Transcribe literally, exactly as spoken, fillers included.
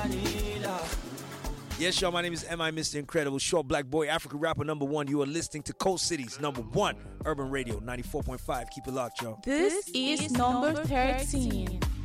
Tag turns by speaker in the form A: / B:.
A: Manila.
B: Yes, y'all, my name is M I Mister Incredible, short black boy, African rapper number one. You are listening to Coast City's number one, Urban Radio, ninety-four point five. Keep it locked, y'all.
C: This is number thirteen.